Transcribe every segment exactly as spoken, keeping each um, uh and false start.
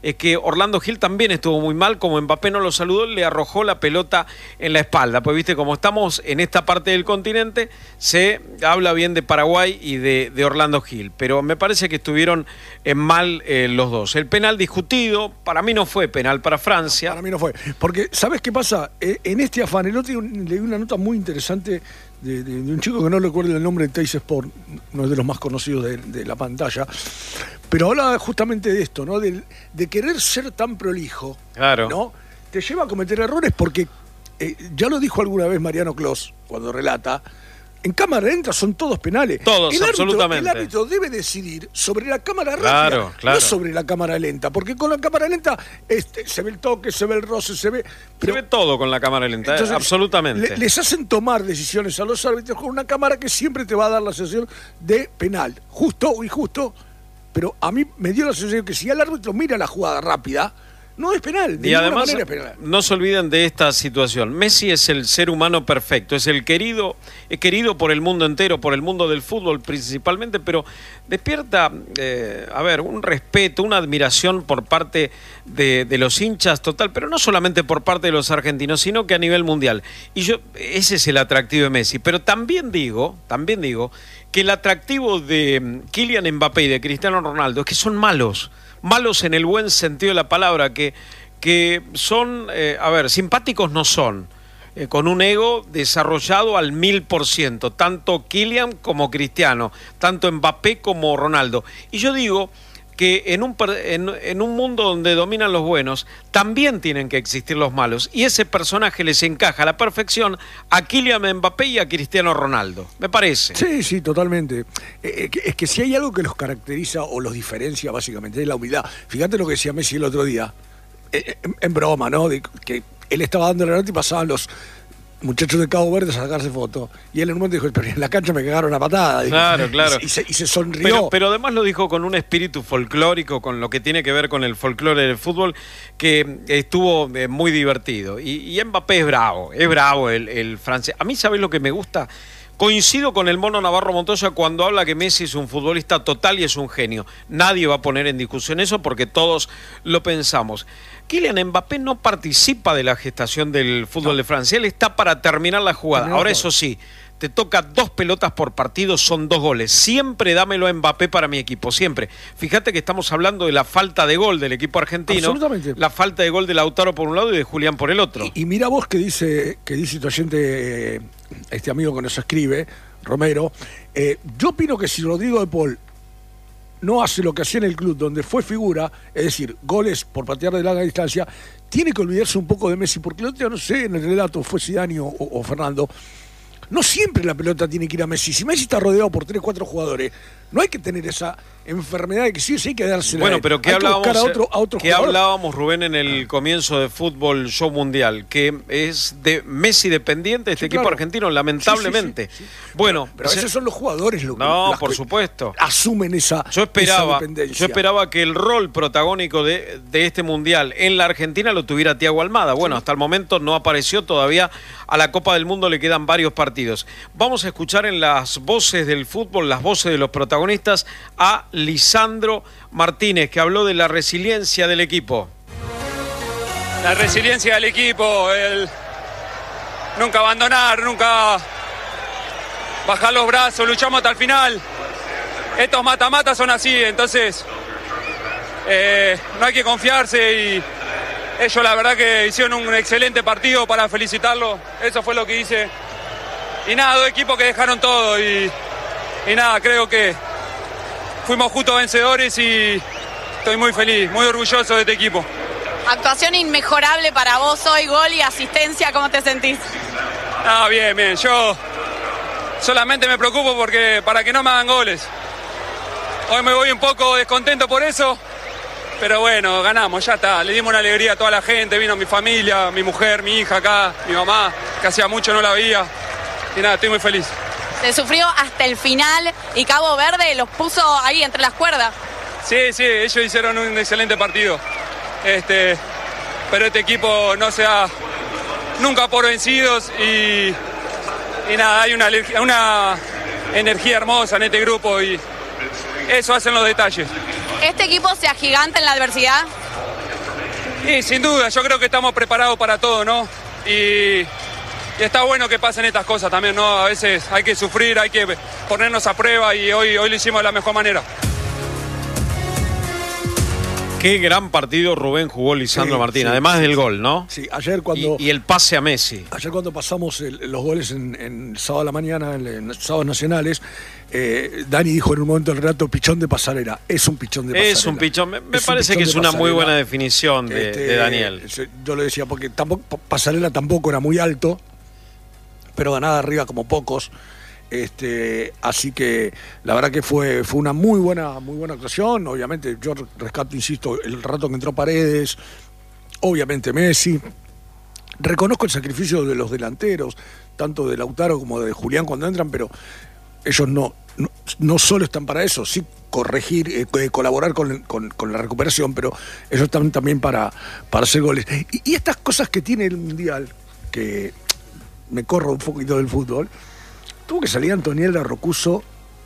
es que Orlando Gil también estuvo muy mal, como Mbappé no lo saludó, le arrojó la pelota en la espalda. Pues viste, como estamos en esta parte del continente, se habla bien de Paraguay y de, de Orlando Gil, pero me parece que estuvieron en mal eh, los dos. El penal discutido, para mí no fue penal para Francia. No, para mí no fue, porque ¿sabes qué pasa? Eh, en este afán, el otro día leí una nota muy interesante de, de, de un chico que no recuerdo el nombre de Teis Sport, no es de los más conocidos de, de la pantalla, pero habla justamente de esto, ¿no? De, de querer ser tan prolijo, claro, ¿no? Te lleva a cometer errores porque, eh, ya lo dijo alguna vez Mariano Clos, cuando relata, en cámara lenta son todos penales. Todos, el árbitro, absolutamente. El árbitro debe decidir sobre la cámara claro, rápida, claro. no sobre la cámara lenta, porque con la cámara lenta este, se ve el toque, se ve el roce, se ve... Pero, se ve todo con la cámara lenta, entonces, absolutamente. Le, les hacen tomar decisiones a los árbitros con una cámara que siempre te va a dar la sensación de penal, justo o injusto, pero a mí me dio la sensación que si el árbitro mira la jugada rápida, no es penal, de y además manera es penal. No se olviden de esta situación. Messi es el ser humano perfecto, es el querido, es querido por el mundo entero, por el mundo del fútbol principalmente, pero despierta, eh, a ver, un respeto, una admiración por parte de, de los hinchas total, pero no solamente por parte de los argentinos, sino que a nivel mundial. Y yo, ese es el atractivo de Messi. Pero también digo, también digo que el atractivo de Kylian Mbappé y de Cristiano Ronaldo es que son malos. Malos en el buen sentido de la palabra, que, que son, eh, a ver, simpáticos no son, eh, con un ego desarrollado al mil por ciento, tanto Kylian como Cristiano, tanto Mbappé como Ronaldo. Y yo digo que en un, en, en un mundo donde dominan los buenos, también tienen que existir los malos, y ese personaje les encaja a la perfección a Kylian Mbappé y a Cristiano Ronaldo, me parece. Sí, sí, totalmente. Eh, es que si hay algo que los caracteriza o los diferencia básicamente es la humildad. Fíjate lo que decía Messi el otro día, eh, en, en broma, ¿no? De que él estaba dando la nota y pasaban los muchachos de Cabo Verde a sacarse fotos. Y él en un momento dijo, pero en la cancha me cagaron a patada. Claro, dijo, claro. Y, y, se, y se sonrió. Pero, pero además lo dijo con un espíritu folclórico, con lo que tiene que ver con el folclore del fútbol, que estuvo eh, muy divertido. Y, y Mbappé es bravo, es bravo el, el francés. A mí, ¿sabés lo que me gusta? Coincido con el Mono Navarro Montoya cuando habla que Messi es un futbolista total y es un genio. Nadie va a poner en discusión eso porque todos lo pensamos. Kylian Mbappé no participa de la gestación del fútbol no. de Francia. Él está para terminar la jugada. Terminar Ahora, todo. Eso sí, te toca dos pelotas por partido, son dos goles. Siempre dámelo a Mbappé para mi equipo, siempre. Fíjate que estamos hablando de la falta de gol del equipo argentino. Absolutamente. La falta de gol de Lautaro por un lado y de Julián por el otro. Y, y mira vos que dice, que dice tu oyente, este amigo que nos escribe, Romero. Eh, yo opino que si Rodrigo de Paul no hace lo que hacía en el club donde fue figura, es decir, goles por patear de larga distancia, tiene que olvidarse un poco de Messi, porque el otro día, no sé, en el relato fue Zidane o, o Fernando, no siempre la pelota tiene que ir a Messi. Si Messi está rodeado por tres, cuatro jugadores, no hay que tener esa enfermedad de que sí o sí hay que dársela. Bueno, pero ¿qué hablábamos, a otro, a otro ¿qué hablábamos, Rubén, en el comienzo de Fútbol Show Mundial? Que es de Messi dependiente este sí, equipo claro. argentino, lamentablemente. Sí, sí, sí, sí. Bueno, pero, pero a veces son los jugadores los que no, por supuesto. asumen esa, yo esperaba, esa dependencia. Yo esperaba que el rol protagónico de, de este Mundial en la Argentina lo tuviera Thiago Almada. Bueno, sí. hasta el momento no apareció todavía. A la Copa del Mundo le quedan varios partidos. Vamos a escuchar en las voces del fútbol, las voces de los protagonistas, a Lisandro Martínez, que habló de la resiliencia del equipo. La resiliencia del equipo, el nunca abandonar, nunca bajar los brazos, luchamos hasta el final. Estos mata-mata son así, entonces eh, no hay que confiarse y ellos la verdad que hicieron un excelente partido para felicitarlo, eso fue lo que hice. Y nada, dos equipos que dejaron todo y, y nada, creo que fuimos justos vencedores y estoy muy feliz, muy orgulloso de este equipo. Actuación inmejorable para vos hoy, gol y asistencia, ¿cómo te sentís? Ah, bien, bien, yo solamente me preocupo porque para que no me hagan goles. Hoy me voy un poco descontento por eso, pero bueno, ganamos, ya está, le dimos una alegría a toda la gente, vino mi familia, mi mujer, mi hija acá, mi mamá, que hacía mucho no la veía, y nada, estoy muy feliz. Se sufrió hasta el final y Cabo Verde los puso ahí entre las cuerdas. Sí, sí, ellos hicieron un excelente partido. Este, pero este equipo no se da nunca por vencidos y, y nada, hay una, una energía hermosa en este grupo y eso hacen los detalles. ¿Este equipo se agiganta en la adversidad? Y sin duda, yo creo que estamos preparados para todo, ¿no? Y, y está bueno que pasen estas cosas también, ¿no? A veces hay que sufrir, hay que ponernos a prueba y hoy, hoy lo hicimos de la mejor manera. Qué gran partido Rubén jugó Lisandro Sí, Martín, sí, además sí, del sí. gol, ¿no? Sí, ayer cuando... Y, y el pase a Messi. Ayer cuando pasamos el- los goles en, en sábado a la mañana, en, en sábados nacionales, eh, Dani dijo en un momento del relato, pichón de pasarela. Es un pichón de pasarela. Es un pichón, me, me Es un parece pichón que es de una muy pasarela. buena definición de, Este, de Daniel. Yo le decía, porque tampoco, pasarela tampoco era muy alto, pero ganaba arriba como pocos. Este, así que la verdad que fue, fue una muy buena, muy buena actuación. Obviamente, yo rescato, insisto, el rato que entró Paredes, obviamente Messi. Reconozco el sacrificio de los delanteros, tanto de Lautaro como de Julián cuando entran, pero ellos no, no, no solo están para eso, sí corregir, eh, colaborar con, con, con la recuperación, pero ellos están también para, para hacer goles. Y, y estas cosas que tiene el Mundial, que me corro un poquito del fútbol, tuvo que salir Antoniela Rocuso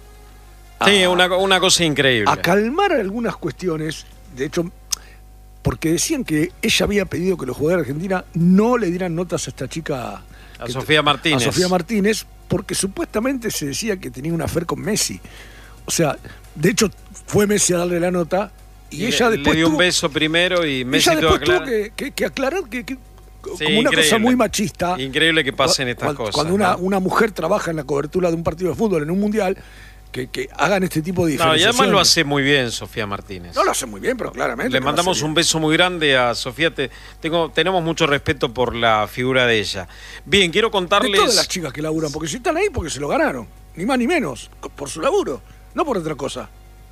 a, Sí, una, una cosa increíble. a calmar algunas cuestiones. De hecho, porque decían que ella había pedido que los jugadores de Argentina no le dieran notas a esta chica, A que- Sofía Martínez. a Sofía Martínez, porque supuestamente se decía que tenía una afer con Messi. O sea, de hecho, fue Messi a darle la nota y, Y ella le, después le dio un tuvo- beso primero y Messi ella tuvo después tuvo aclarar. que, que- que aclarar que, que- Sí, como una cosa increíble. muy machista. Increíble que pasen Cu- estas cuando, cosas. Cuando una, ¿no? una mujer trabaja en la cobertura de un partido de fútbol en un mundial, que, que hagan este tipo de No, y diferenciaciones. además lo hace muy bien Sofía Martínez. No lo hace muy bien, pero claramente. Le lo mandamos hace un bien. beso muy grande a Sofía. Te- tengo, tenemos mucho respeto por la figura de ella. Bien, quiero De contarles. todas las chicas que laburan, porque si están ahí, porque se lo ganaron. Ni más ni menos. Por su laburo. No por otra cosa.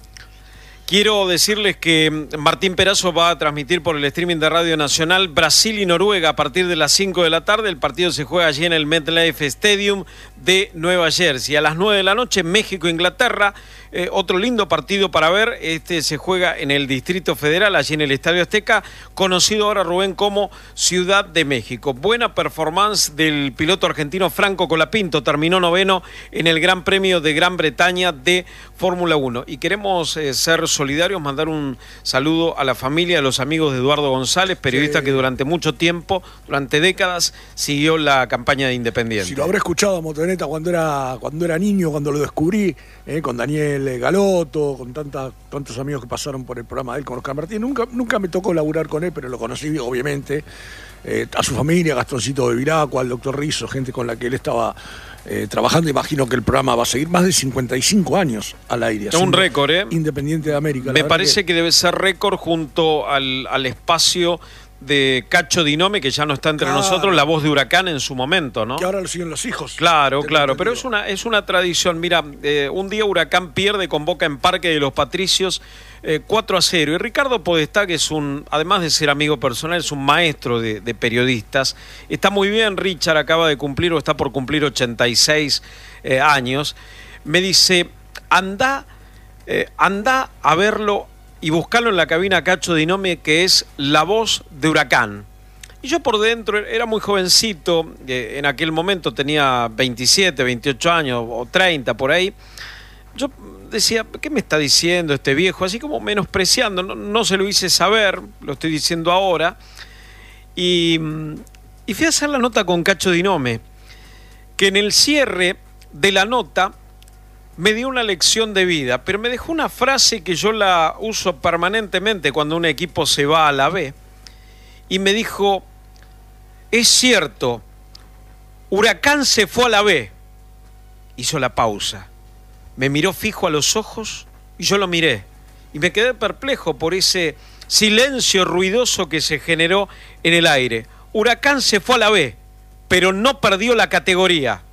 Quiero decirles que Martín Perazo va a transmitir por el streaming de Radio Nacional Brasil y Noruega a partir de las cinco de la tarde. El partido se juega allí en el MetLife Stadium de Nueva Jersey. A las nueve de la noche, México-Inglaterra. Eh, otro lindo partido para ver. Este se juega en el Distrito Federal, allí en el Estadio Azteca, conocido ahora, Rubén, como Ciudad de México. Buena performance del piloto argentino Franco Colapinto. Terminó noveno en el Gran Premio de Gran Bretaña de Fórmula uno. Y queremos eh, ser solidarios, mandar un saludo a la familia, a los amigos de Eduardo González, periodista Sí. que durante mucho tiempo, durante décadas, siguió la campaña de Independiente. Si lo habré escuchado a Motoneta cuando era, cuando era niño, cuando lo descubrí, eh, con Daniel eh, Galoto, con tanta, tantos amigos que pasaron por el programa de él, con Oscar Martínez. Nunca, nunca me tocó laburar con él, pero lo conocí, obviamente. Eh, a su familia, Gastoncito de Viracua, al doctor Rizzo, gente con la que él estaba eh, trabajando. Imagino que el programa va a seguir más de cincuenta y cinco años al aire. Es un haciendo récord, ¿eh? Independiente de América. La Me verdad parece que... debe ser récord junto al, al espacio de Cacho Dinome, que ya no está entre Claro. nosotros, la voz de Huracán en su momento, ¿no? que ahora lo siguen los hijos. Claro, Tengo claro, pero es entendido. una, es una tradición. Mira, eh, un día Huracán pierde con Boca en Parque de los Patricios eh, cuatro a cero. Y Ricardo Podestá, que es un, además de ser amigo personal, es un maestro de, de periodistas. Está muy bien, Richard acaba de cumplir o está por cumplir ochenta y seis eh, años. Me dice, anda, eh, anda a verlo y buscarlo en la cabina Cacho Dinome, que es la voz de Huracán. Y yo por dentro era muy jovencito, eh, en aquel momento tenía veintisiete, veintiocho años o treinta por ahí. Yo decía, ¿qué me está diciendo este viejo? Así como menospreciando, no, no se lo hice saber, lo estoy diciendo ahora. Y, y fui a hacer la nota con Cacho Dinome, que en el cierre de la nota me dio una lección de vida, pero me dejó una frase que yo la uso permanentemente cuando un equipo se va a la B. Y me dijo, es cierto, Huracán se fue a la B. Hizo la pausa. Me miró fijo a los ojos y yo lo miré. Y me quedé perplejo por ese silencio ruidoso que se generó en el aire. Huracán se fue a la B, pero no perdió la categoría.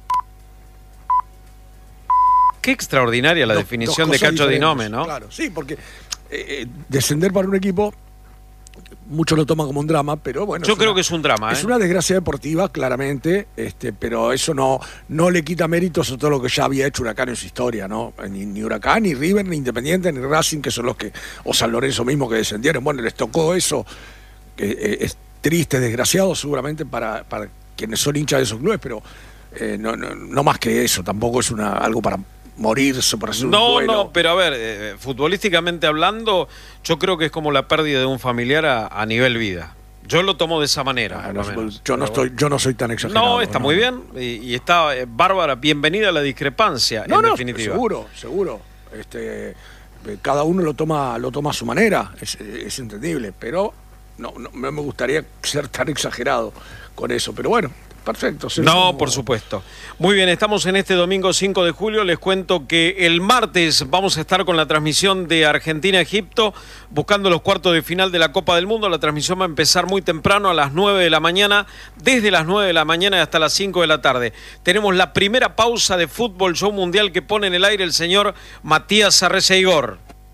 Qué extraordinaria la Dos- definición dos de cosas Cacho Dinome, diferentes, ¿no? Claro, sí, porque eh, eh, descender para un equipo, muchos lo toman como un drama, pero bueno. Yo es creo una- que es un drama, Es ¿eh? una desgracia deportiva, claramente, este, pero eso no, no le quita méritos a todo lo que ya había hecho Huracán en su historia, ¿no? Ni, ni Huracán, ni River, ni Independiente, ni Racing, que son los que, o San Lorenzo mismo, que descendieron. Bueno, les tocó eso, que eh, es triste, desgraciado, seguramente para, para quienes son hinchas de esos clubes, pero eh, no, no, no más que eso, tampoco es una algo para morirse, para hacer un No, duelo. no, pero a ver, eh, futbolísticamente hablando, yo creo que es como la pérdida de un familiar a, a nivel vida. Yo lo tomo de esa manera. Ah, no, yo, no estoy, yo no soy tan exagerado. No, está no. muy bien y, y está eh, bárbara. Bienvenida a la discrepancia, no, en no, definitiva. Seguro, seguro. Este, cada uno lo toma, lo toma a su manera, es, es entendible, pero no, no, no me gustaría ser tan exagerado con eso. Pero bueno, perfecto. No, como... por supuesto. Muy bien, estamos en este domingo cinco de julio. Les cuento que el martes vamos a estar con la transmisión de Argentina-Egipto, buscando los cuartos de final de la Copa del Mundo. La transmisión va a empezar muy temprano, a las nueve de la mañana, desde las nueve de la mañana y hasta las cinco de la tarde. Tenemos la primera pausa de Fútbol Show Mundial que pone en el aire el señor Matías Arreceigor.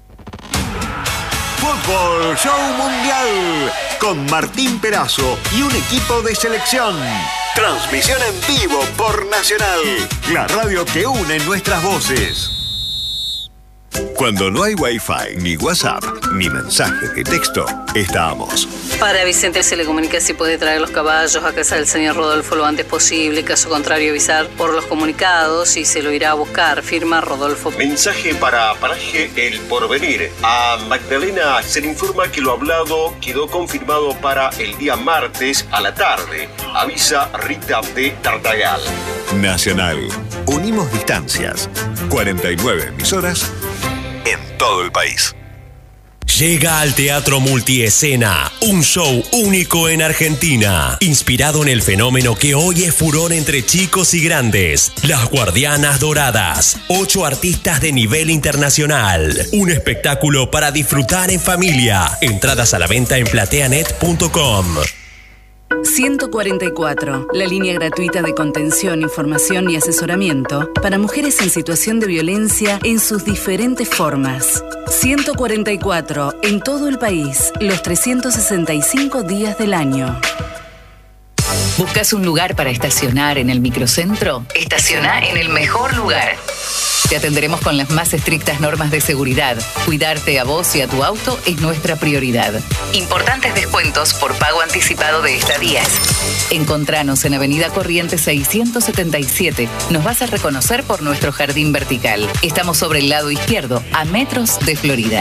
Fútbol Show Mundial con Martín Perazo y un equipo de selección. Transmisión en vivo por Nacional, la radio que une nuestras voces. Cuando no hay Wi-Fi, ni WhatsApp, ni mensaje de texto, estamos. Para Vicente se le comunica si puede traer los caballos a casa del señor Rodolfo lo antes posible. Caso contrario, avisar por los comunicados y se lo irá a buscar. Firma Rodolfo. Mensaje para Paraje El Porvenir. A Magdalena se le informa que lo hablado quedó confirmado para el día martes a la tarde. Avisa Rita de Tartagal. Nacional. Unimos distancias. cuarenta y nueve emisoras en todo el país. Llega al Teatro Multiescena, un show único en Argentina, inspirado en el fenómeno que hoy es furor entre chicos y grandes, Las Guardianas Doradas, ocho artistas de nivel internacional, un espectáculo para disfrutar en familia. Entradas a la venta en plateanet punto com. ciento cuarenta y cuatro, la línea gratuita de contención, información y asesoramiento para mujeres en situación de violencia en sus diferentes formas. ciento cuarenta y cuatro, en todo el país, los trescientos sesenta y cinco días del año. ¿Buscas un lugar para estacionar en el microcentro? Estaciona en el mejor lugar. Te atenderemos con las más estrictas normas de seguridad. Cuidarte a vos y a tu auto es nuestra prioridad. Importantes descuentos por pago anticipado de estadías. Encontranos en Avenida Corrientes seiscientos setenta y siete. Nos vas a reconocer por nuestro jardín vertical. Estamos sobre el lado izquierdo, a metros de Florida.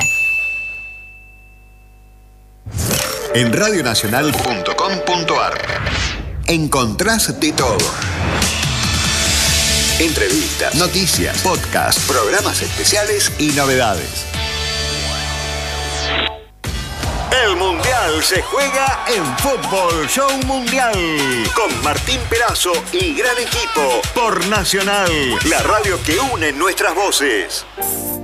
En radio nacional punto com punto ar encontrás de todo. Entrevistas, noticias, podcasts, programas especiales y novedades. El Mundial se juega en Fútbol Show Mundial con Martín Perazo y gran equipo por Nacional, la radio que une nuestras voces.